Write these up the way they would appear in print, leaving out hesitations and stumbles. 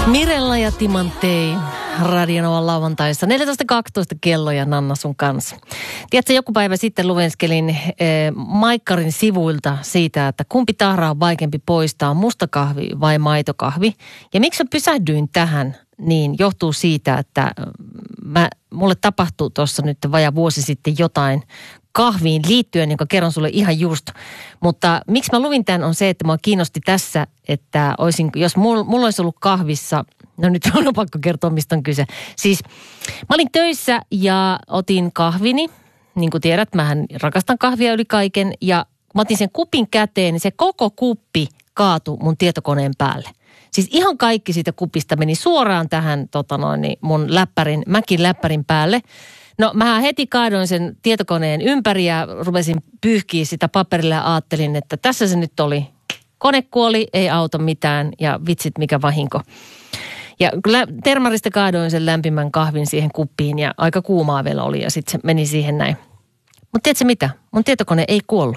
Mirella ja Timantei Radionovan lauantaissa 14.12 kello ja Nanna sun kanssa. Tiedätkö, joku päivä sitten luvenskelin Maikkarin sivuilta siitä, että kumpi tahra on vaikeampi poistaa, mustakahvi vai maitokahvi. Ja miksi mä pysähdyin tähän, niin johtuu siitä, että mulle tapahtui tuossa nyt vajaa vuosi sitten jotain kahviin liittyen, jonka kerron sulle ihan just. Mutta miksi mä luvin tämän on se, että mua kiinnosti tässä, että jos mulla olisi ollut kahvissa, no nyt on pakko kertoa, mistä on kyse. Siis mä olin töissä ja otin kahvini, niin kuin tiedät, mähän rakastan kahvia yli kaiken. Ja mä otin sen kupin käteen, niin se koko kuppi kaatui mun tietokoneen päälle. Siis ihan kaikki siitä kupista meni suoraan tähän mun Macin läppärin päälle. No mä heti kaadoin sen tietokoneen ympäri ja rupesin pyyhkiä sitä paperilla ja ajattelin, että tässä se nyt oli. Kone kuoli, ei auta mitään ja vitsit mikä vahinko. Ja termarista kaadoin sen lämpimän kahvin siihen kuppiin ja aika kuumaa vielä oli ja sitten se meni siihen näin. Mutta tiedätkö mitä? Mun tietokone ei kuollut.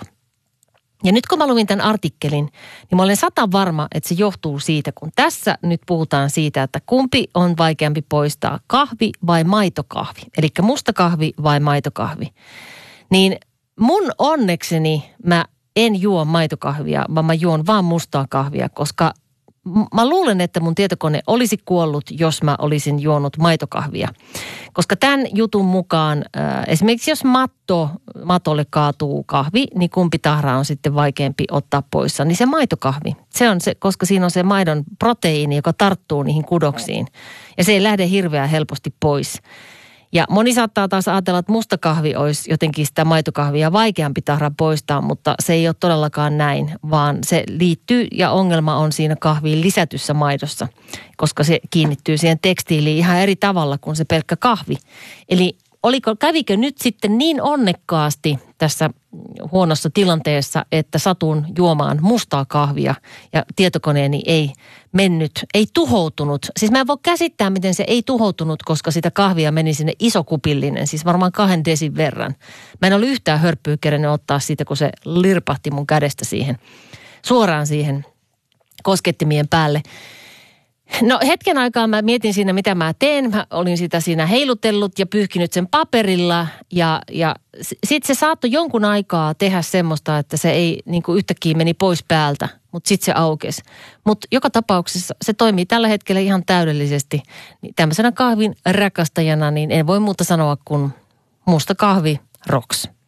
Ja nyt kun mä luvin tämän artikkelin, niin mä olen 100% varma, että se johtuu siitä, kun tässä nyt puhutaan siitä, että kumpi on vaikeampi poistaa, kahvi vai maitokahvi. Eli mustakahvi vai maitokahvi. Niin mun onnekseni mä en juo maitokahvia, vaan mä juon vaan mustaa kahvia, koska mä luulen, että mun tietokone olisi kuollut, jos mä olisin juonut maitokahvia. Koska tämän jutun mukaan esimerkiksi jos matolle kaatuu kahvi, niin kumpi tahra on sitten vaikeampi ottaa poissa, niin se maitokahvi. Se on se, koska siinä on se maidon proteiini, joka tarttuu niihin kudoksiin. Ja se ei lähde hirveän helposti pois. Ja moni saattaa taas ajatella, että mustakahvi olisi jotenkin sitä maitokahvia vaikeampi tahra poistaa, mutta se ei ole todellakaan näin, vaan se liittyy ja ongelma on siinä kahviin lisätyssä maidossa, koska se kiinnittyy siihen tekstiiliin ihan eri tavalla kuin se pelkkä kahvi. Eli kävikö nyt sitten niin onnekkaasti tässä huonossa tilanteessa, että satun juomaan mustaa kahvia ja tietokoneeni ei tuhoutunut. Siis mä en voi käsittää, miten se ei tuhoutunut, koska sitä kahvia meni sinne iso kupillinen, siis varmaan 2 desin verran. Mä en ole yhtään hörppyä kerennyt ottaa siitä, kun se lirpahti mun kädestä suoraan siihen koskettimien päälle. No hetken aikaa mä mietin siinä, mitä mä teen. Mä olin sitä siinä heilutellut ja pyyhkinyt sen paperilla ja sitten se saattoi jonkun aikaa tehdä semmoista, että se ei niin kuin yhtäkkiä meni pois päältä, mutta sitten se aukesi. Mutta joka tapauksessa se toimii tällä hetkellä ihan täydellisesti. Niin tämmöisenä kahvin rakastajana niin en voi muuta sanoa kuin musta kahvi rocks.